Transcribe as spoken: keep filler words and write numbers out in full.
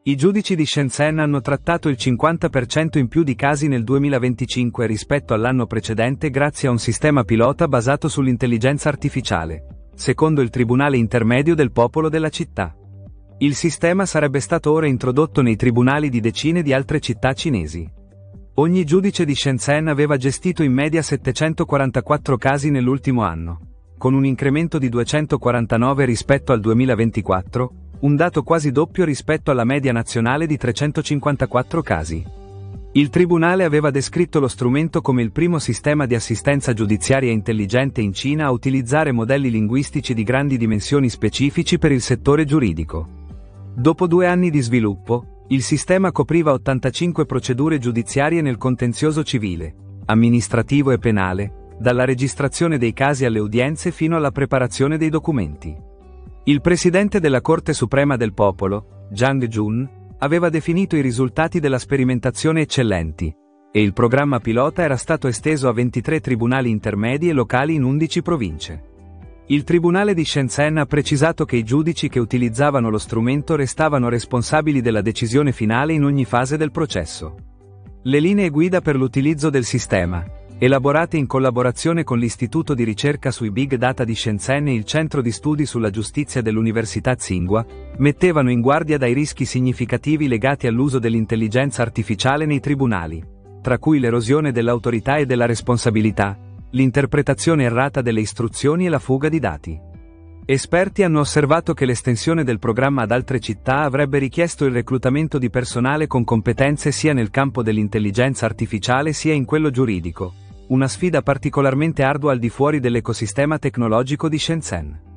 I giudici di Shenzhen hanno trattato il cinquanta per cento in più di casi nel duemilaventicinque rispetto all'anno precedente grazie a un sistema pilota basato sull'intelligenza artificiale, secondo il Tribunale Intermedio del Popolo della città. Il sistema sarebbe stato ora introdotto nei tribunali di decine di altre città cinesi. Ogni giudice di Shenzhen aveva gestito in media settecentoquarantaquattro casi nell'ultimo anno, con un incremento di duecentoquarantanove rispetto al duemilaventiquattro, un dato quasi doppio rispetto alla media nazionale di trecentocinquantaquattro casi. Il tribunale aveva descritto lo strumento come il primo sistema di assistenza giudiziaria intelligente in Cina a utilizzare modelli linguistici di grandi dimensioni specifici per il settore giuridico. Dopo due anni di sviluppo, il sistema copriva ottantacinque procedure giudiziarie nel contenzioso civile, amministrativo e penale, dalla registrazione dei casi alle udienze fino alla preparazione dei documenti. Il presidente della Corte Suprema del Popolo, Zhang Jun, aveva definito i risultati della sperimentazione eccellenti, e il programma pilota era stato esteso a ventitré tribunali intermedi e locali in undici province. Il Tribunale di Shenzhen ha precisato che i giudici che utilizzavano lo strumento restavano responsabili della decisione finale in ogni fase del processo. Le linee guida per l'utilizzo del sistema, elaborate in collaborazione con l'Istituto di ricerca sui Big Data di Shenzhen e il Centro di Studi sulla Giustizia dell'Università Tsinghua, mettevano in guardia dai rischi significativi legati all'uso dell'intelligenza artificiale nei tribunali, tra cui l'erosione dell'autorità e della responsabilità, l'interpretazione errata delle istruzioni e la fuga di dati. Esperti hanno osservato che l'estensione del programma ad altre città avrebbe richiesto il reclutamento di personale con competenze sia nel campo dell'intelligenza artificiale sia in quello giuridico, una sfida particolarmente ardua al di fuori dell'ecosistema tecnologico di Shenzhen.